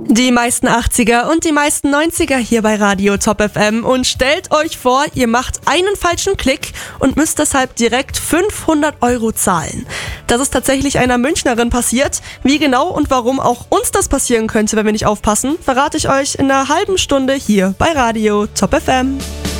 Die meisten 80er und die meisten 90er hier bei Radio Top FM und stellt euch vor, ihr macht einen falschen Klick und müsst deshalb direkt 500 € zahlen. Das ist tatsächlich einer Münchnerin passiert. Wie genau und warum auch uns das passieren könnte, wenn wir nicht aufpassen, verrate ich euch in einer halben Stunde hier bei Radio Top FM.